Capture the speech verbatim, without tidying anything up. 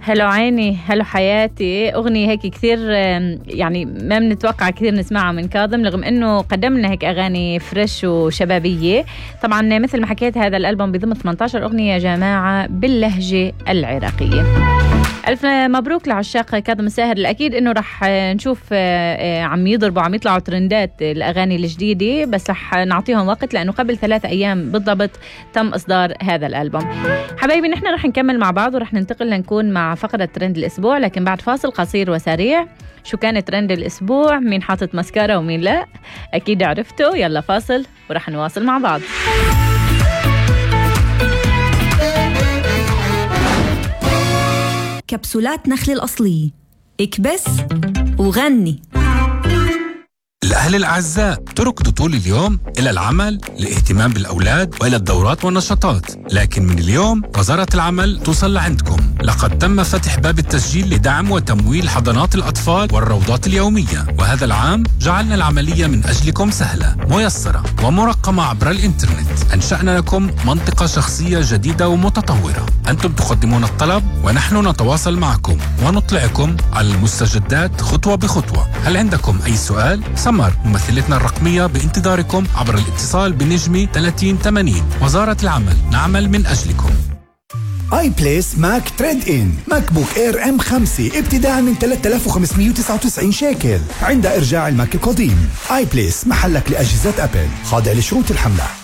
هلو عيني، هلو حياتي. أغنية هيك كثير يعني ما بنتوقع كثير نسمعها من كاظم، رغم أنه قدمنا هيك أغاني فريش وشبابية. طبعا مثل ما حكيت هذا الألبوم بضم ثمانية عشر أغنية يا جماعة باللهجة العراقية. ألف مبروك لعشاق كاظم الساهر. الأكيد أنه رح نشوف عم يضربوا عم يطلعوا ترندات الأغاني الجديدة، بس رح نعطيهم وقت لأنه قبل ثلاثة أيام بالضبط تم إصدار هذا الألبوم. حبايبي نحن رح نكمل مع بعض ورح ننتقل لنكون مع فقرة ترند الأسبوع، لكن بعد فاصل قصير وسريع. شو كان ترند الأسبوع؟ مين حاطط ماسكارا ومين لا؟ أكيد عرفتوا. يلا فاصل ورح نواصل مع بعض. كبسولات نخل الأصلية، اكبس وغني. الأهل الأعزاء، تركضوا طول اليوم إلى العمل، الاهتمام بالأولاد وإلى الدورات والنشاطات، لكن من اليوم وزارة العمل توصل لعندكم. لقد تم فتح باب التسجيل لدعم وتمويل حضانات الأطفال والروضات اليومية، وهذا العام جعلنا العملية من أجلكم سهلة ميسرة ومرقمة عبر الإنترنت. أنشأنا لكم منطقة شخصية جديدة ومتطورة. أنتم تقدمون الطلب ونحن نتواصل معكم ونطلعكم على المستجدات خطوة بخطوة. هل عندكم أي سؤال؟ سمر ممثلتنا الرقمية بانتظاركم عبر الاتصال بنجمي ثلاثين ثمانين. وزارة العمل، نعمل من أجلكم. آي بليس ماك تريد إن ماك بوك إير إم خمسة ابتداء من ثلاثة آلاف وخمسمية وتسعة وتسعين شيكل عند إرجاع الماك القديم. آي بليس محلك لأجهزة أبل، خاضع لشروط الحملة.